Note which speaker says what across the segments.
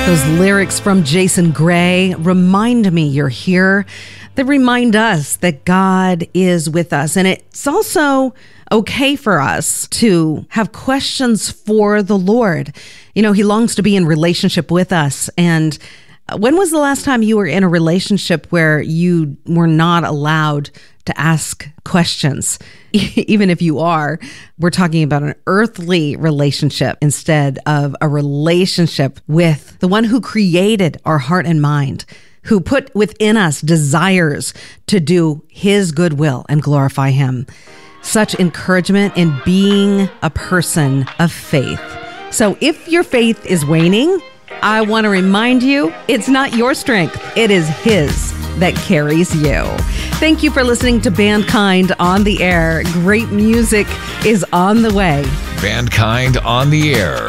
Speaker 1: Those lyrics from Jason Gray, remind me you're here. They remind us that God is with us. And it's also okay for us to have questions for the Lord. You know, He longs to be in relationship with us. And when was the last time you were in a relationship where you were not allowed to ask questions? Even if you are, we're talking about an earthly relationship instead of a relationship with the one who created our heart and mind, who put within us desires to do His good will and glorify Him. Such encouragement in being a person of faith. So if your faith is waning, I want to remind you, it's not your strength, it is His that carries you. Thank you for listening to Bandkind on the Air. Great music is on the way.
Speaker 2: Bandkind on the Air.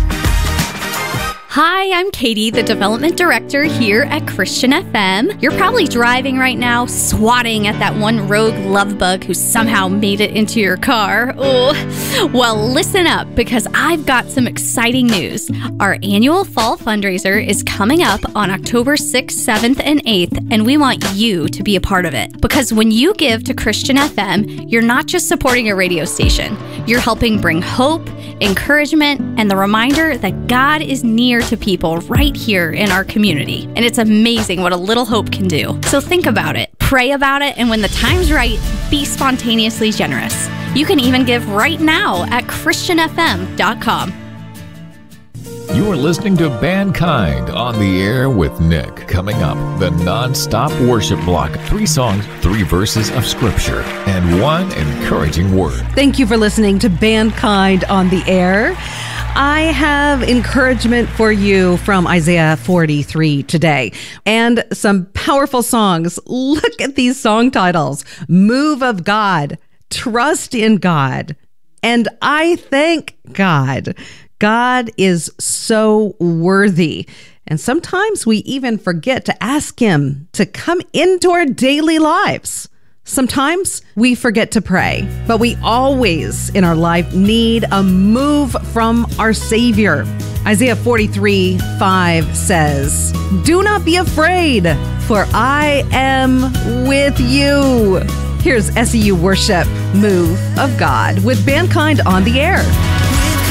Speaker 3: Hi, I'm Katie, the Development Director here at Christian FM. You're probably driving right now, swatting at that one rogue love bug who somehow made it into your car. Oh, well, listen up, because I've got some exciting news. Our annual fall fundraiser is coming up on October 6th, 7th, and 8th, and we want you to be a part of it. Because when you give to Christian FM, you're not just supporting a radio station. You're helping bring hope, encouragement, and the reminder that God is near to people right here in our community. And it's amazing what a little hope can do. So think about it, pray about it, and when the time's right, be spontaneously generous. You can even give right now at christianfm.com.
Speaker 2: You are listening to Bandkind on the Air with Nick. Coming up, the non-stop worship block. 3 songs, 3 verses of scripture, and 1 encouraging word.
Speaker 1: Thank you for listening to Bandkind on the Air. I have encouragement for you from Isaiah 43 today, and some powerful songs. Look at these song titles: Move of God, Trust in God, and I Thank God. God is so worthy. And sometimes we even forget to ask Him to come into our daily lives. Sometimes we forget to pray, but we always in our life need a move from our Savior. Isaiah 43:5 says, "Do not be afraid, for I am with you." Here's SEU Worship, Move of God, with Bandkind on the Air.